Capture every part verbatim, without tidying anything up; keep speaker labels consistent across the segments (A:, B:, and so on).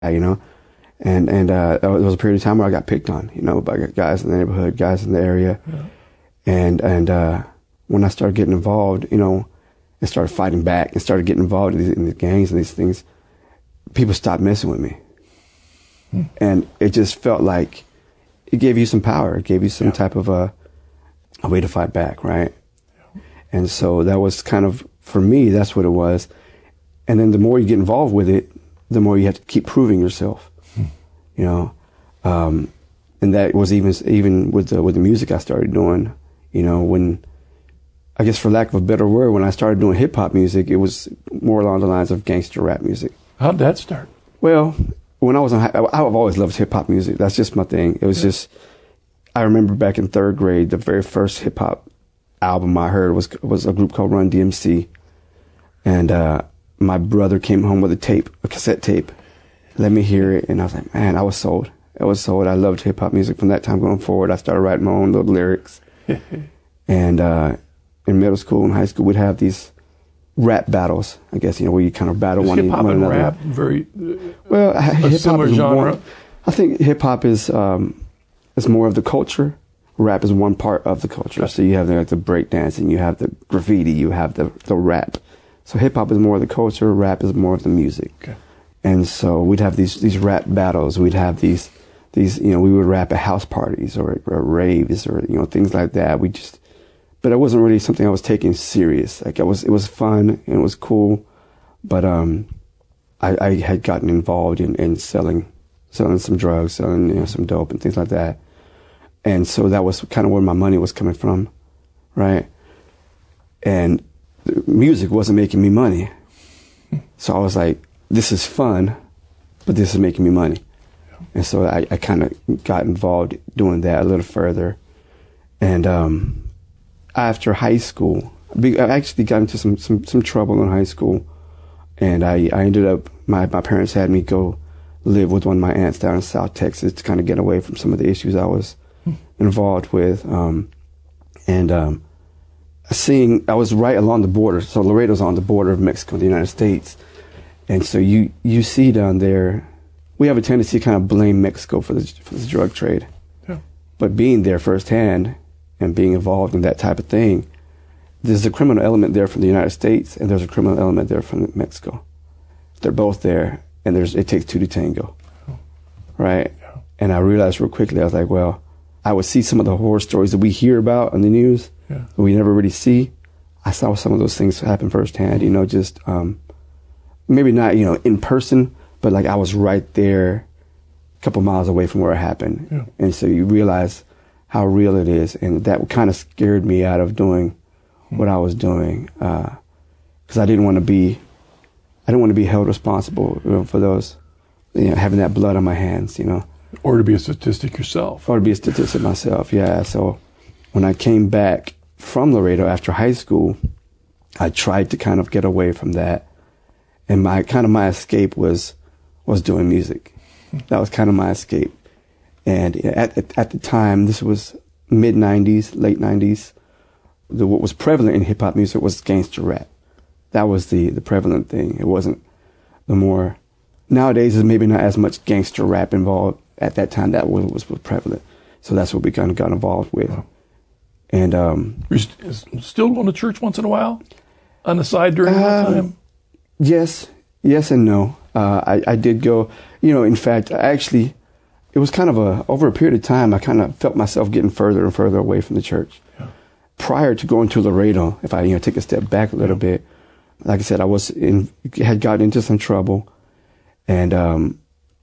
A: you know. And and uh, there was a period of time where I got picked on, you know, by guys in the neighborhood, guys in the area. Yeah. And and uh, when I started getting involved, you know, and started fighting back and started getting involved in, these, in the gangs and these things, people stopped messing with me. Hmm. And it just felt like it gave you some power. It gave you some yeah. type of a, a way to fight back, right? Yeah. And so that was kind of, for me, that's what it was. And then the more you get involved with it, the more you have to keep proving yourself. You know, um, and that was even even with the with the music I started doing. You know, when I guess for lack of a better word, when I started doing hip hop music, it was more along the lines of gangster rap music.
B: How'd that start?
A: Well, when I was on, I've always loved hip hop music. That's just my thing. It was yeah. just. I remember back in third grade, the very first hip hop album I heard was was a group called Run D M C, and uh, my brother came home with a tape, a cassette tape. Let me hear it, and I was like, man, I was sold. I was sold. I loved hip hop music from that time going forward. I started writing my own little lyrics. And uh, in middle school and high school, we'd have these rap battles. I guess you know where you kind of battle
B: is
A: one,
B: hip-hop
A: one
B: and
A: another.
B: Rap very uh,
A: well. Hip hop is
B: genre.
A: One, I think hip hop is um, is more of the culture. Rap is one part of the culture. So you have the, like, the break dancing, you have the graffiti, you have the the rap. So hip hop is more of the culture. Rap is more of the music. Okay. And so we'd have these these rap battles. We'd have these these you know we would rap at house parties or, or raves or you know things like that. We just, but it wasn't really something I was taking serious. Like it was it was fun and it was cool, but um, I, I had gotten involved in, in selling selling some drugs, selling you know some dope and things like that, and so that was kind of where my money was coming from, right? And the music wasn't making me money, so I was like, this is fun, but this is making me money. Yeah. And so I, I kind of got involved doing that a little further. And um, after high school, I actually got into some, some, some trouble in high school. And I, I ended up, my, my parents had me go live with one of my aunts down in South Texas to kind of get away from some of the issues I was hmm. involved with. Um, and um, seeing, I was right along the border. So Laredo's on the border of Mexico and the United States. And so you, you see down there, we have a tendency to kind of blame Mexico for this, for this drug trade. Yeah. But being there firsthand and being involved in that type of thing, there's a criminal element there from the United States and there's a criminal element there from Mexico. They're both there, and there's it takes two to tango, oh. right? Yeah. And I realized real quickly, I was like, well, I would see some of the horror stories that we hear about on the news, yeah. that we never really see. I saw some of those things happen firsthand, you know, just... Um, maybe not, you know, in person, but like I was right there a couple miles away from where it happened. Yeah. And so you realize how real it is. And that kind of scared me out of doing hmm. what I was doing. Uh, cause I didn't want to be, I didn't want to be held responsible you know, for those, you know, having that blood on my hands, you know.
B: Or to be a statistic yourself.
A: Or to be a statistic myself, yeah. So when I came back from Laredo after high school, I tried to kind of get away from that. And my kind of my escape was was doing music. That was kind of my escape. And at at, at the time, this was mid nineties, late nineties. The, what was prevalent in hip hop music was gangster rap. That was the the prevalent thing. It wasn't the more nowadays. There's maybe not as much gangster rap involved. At that time, that was was prevalent. So that's what we kind of got involved with. Wow. And um,
B: you're st- still going to church once in a while on the side during um, that time.
A: Yes, yes and no. Uh, I, I did go, you know, in fact, I actually, it was kind of a, over a period of time, I kind of felt myself getting further and further away from the church. Yeah. Prior to going to Laredo, if I, you know, take a step back a little yeah. bit, like I said, I was in, had gotten into some trouble, and um,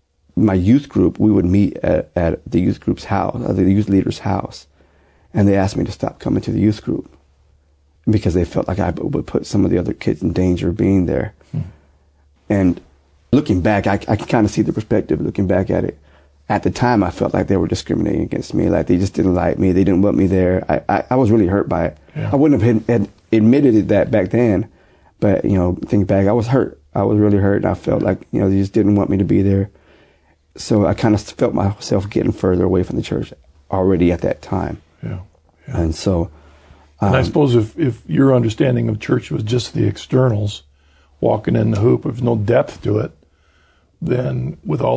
A: my youth group, we would meet at, at the youth group's house, at the youth leader's house, and they asked me to stop coming to the youth group because they felt like I would put some of the other kids in danger of being there. Hmm. And looking back, I, I can kind of see the perspective, looking back at it. At the time, I felt like they were discriminating against me, like they just didn't like me, they didn't want me there. I, I, I was really hurt by it. Yeah. I wouldn't have had, had admitted it that back then, but, you know, think back, I was hurt. I was really hurt, and I felt like, you know, they just didn't want me to be there. So I kind of felt myself getting further away from the church already at that time.
B: Yeah. yeah.
A: And so... Um,
B: and I suppose if, if your understanding of church was just the externals, walking in the hoop, with no depth to it, then with all